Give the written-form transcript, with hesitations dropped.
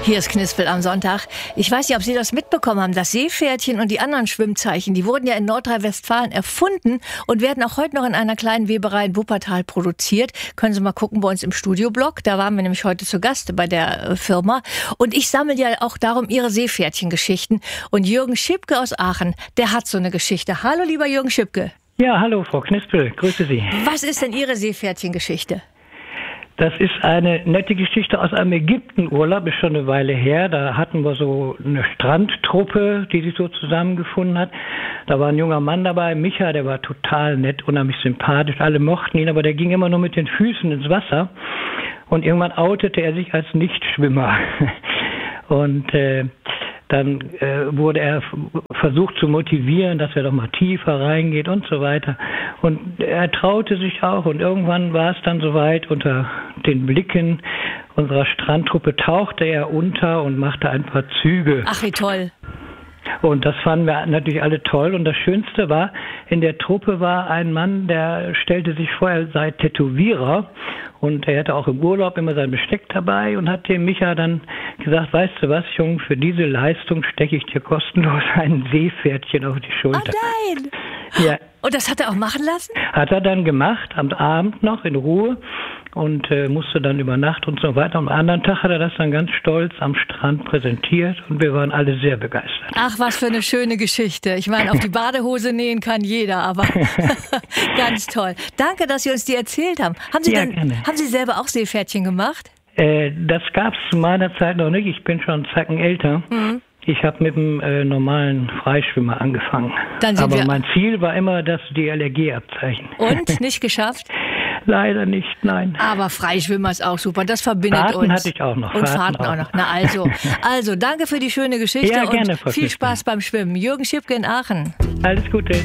Hier ist Knispel am Sonntag. Ich weiß nicht, ob Sie das mitbekommen haben. Das Seepferdchen und die anderen Schwimmzeichen, die wurden ja in Nordrhein-Westfalen erfunden und werden auch heute noch in einer kleinen Weberei in Wuppertal produziert. Können Sie mal gucken bei uns im Studioblog. Da waren wir nämlich heute zu Gast bei der Firma. Und ich sammle ja auch darum Ihre Seepferdchen-Geschichten. Und Jürgen Schipke aus Aachen, der hat so eine Geschichte. Hallo, lieber Jürgen Schipke. Ja, hallo, Frau Knispel. Grüße Sie. Was ist denn Ihre Seepferdchen-Geschichte? Das ist eine nette Geschichte aus einem Ägyptenurlaub, ist schon eine Weile her. Da hatten wir so eine Strandtruppe, die sich so zusammengefunden hat. Da war ein junger Mann dabei, Micha, der war total nett, unheimlich sympathisch. Alle mochten ihn, aber der ging immer nur mit den Füßen ins Wasser. Und irgendwann outete er sich als Nichtschwimmer. Und dann wurde er versucht zu motivieren, dass er doch mal tiefer reingeht und so weiter. Und er traute sich auch und irgendwann war es dann soweit, unter den Blicken unserer Strandtruppe tauchte er unter und machte ein paar Züge. Ach, wie toll. Und das fanden wir natürlich alle toll. Und das Schönste war, in der Truppe war ein Mann, der stellte sich vor, er sei Tätowierer. Und er hatte auch im Urlaub immer sein Besteck dabei und hat dem Micha dann gesagt, weißt du was, Junge, für diese Leistung stecke ich dir kostenlos ein Seepferdchen auf die Schulter. Oh nein! Ja. Und das hat er auch machen lassen? Hat er dann gemacht, am Abend noch in Ruhe und musste dann über Nacht und so weiter. Und am anderen Tag hat er das dann ganz stolz am Strand präsentiert und wir waren alle sehr begeistert. Ach, was für eine schöne Geschichte. Ich meine, auf die Badehose nähen kann jeder, aber ganz toll. Danke, dass Sie uns die erzählt haben. Haben Sie selber auch Seepferdchen gemacht? Das gab es zu meiner Zeit noch nicht. Ich bin schon einen Zacken älter. Mhm. Ich habe mit dem normalen Freischwimmer angefangen. Aber mein Ziel war immer das DLRG-Abzeichen. Und? Nicht geschafft? Leider nicht, nein. Aber Freischwimmer ist auch super, das verbindet uns. Fahrten hatte ich auch noch. Und Fahrten auch noch. Na also, danke für die schöne Geschichte ja, gerne, und viel Spaß beim Schwimmen. Jürgen Schipke in Aachen. Alles Gute.